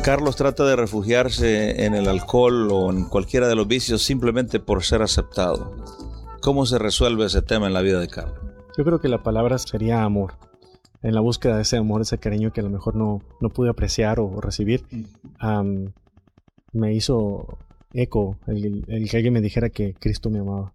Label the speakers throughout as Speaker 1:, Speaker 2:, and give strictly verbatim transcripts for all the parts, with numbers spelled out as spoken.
Speaker 1: Carlos trata de refugiarse en el alcohol o en cualquiera de los vicios simplemente por ser aceptado. ¿Cómo se resuelve ese tema en la vida de Carlos?
Speaker 2: Yo creo que la palabra sería amor. En la búsqueda de ese amor, ese cariño que a lo mejor no, no pude apreciar o recibir, um, me hizo eco el, el que alguien me dijera que Cristo me amaba.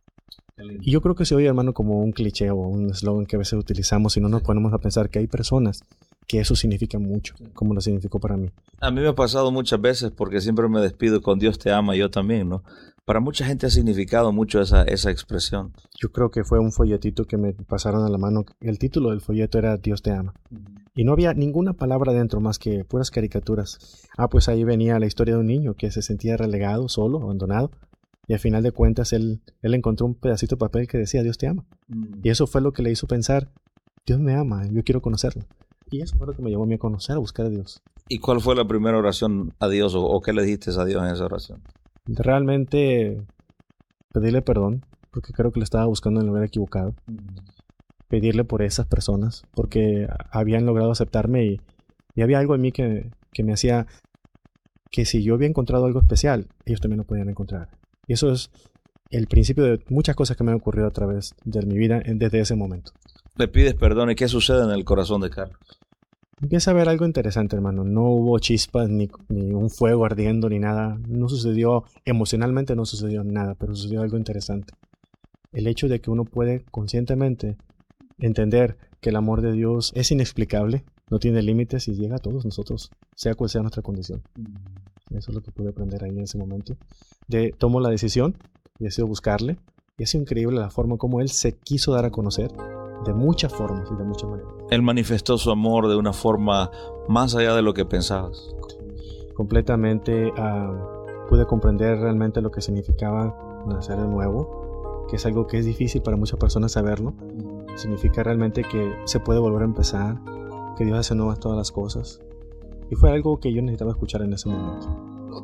Speaker 2: Y yo creo que se oye, hermano, como un cliché o un eslogan que a veces utilizamos y no nos ponemos a pensar que hay personas que eso significa mucho, como lo significó para mí.
Speaker 1: A mí me ha pasado muchas veces porque siempre me despido con Dios te ama, yo también, ¿no? Para mucha gente ha significado mucho esa, esa expresión.
Speaker 2: Yo creo que fue un folletito que me pasaron a la mano. El título del folleto era Dios te ama. Uh-huh. Y no había ninguna palabra dentro más que puras caricaturas. Ah, pues ahí venía la historia de un niño que se sentía relegado, solo, abandonado. Y al final de cuentas él, él encontró un pedacito de papel que decía Dios te ama. Uh-huh. Y eso fue lo que le hizo pensar, Dios me ama, yo quiero conocerlo. Y eso fue lo que me llevó a mí a conocer, a buscar a Dios.
Speaker 1: ¿Y cuál fue la primera oración a Dios o, o qué le dijiste a Dios en esa oración?
Speaker 2: Realmente pedirle perdón, porque creo que le estaba buscando en el lugar equivocado. Uh-huh. Pedirle por esas personas, porque habían logrado aceptarme y, y había algo en mí que, que me hacía que si yo había encontrado algo especial, ellos también lo podían encontrar. Y eso es el principio de muchas cosas que me han ocurrido a través de mi vida desde ese momento.
Speaker 1: Le pides perdón y ¿qué sucede en el corazón de Carlos?
Speaker 2: Empieza a ver algo interesante, hermano. No hubo chispas, ni, ni un fuego ardiendo, ni nada. No sucedió, emocionalmente no sucedió nada, pero sucedió algo interesante. El hecho de que uno puede conscientemente entender que el amor de Dios es inexplicable, no tiene límites y llega a todos nosotros, sea cual sea nuestra condición. Eso es lo que pude aprender ahí en ese momento. De, tomo la decisión y decido buscarle. Y es increíble la forma como Él se quiso dar a conocer. De muchas formas y de muchas maneras.
Speaker 1: Él manifestó su amor de una forma más allá de lo que pensabas.
Speaker 2: Completamente uh, pude comprender realmente lo que significaba nacer de nuevo, que es algo que es difícil para muchas personas saberlo. Significa realmente que se puede volver a empezar, que Dios hace nuevas todas las cosas. Y fue algo que yo necesitaba escuchar en ese momento.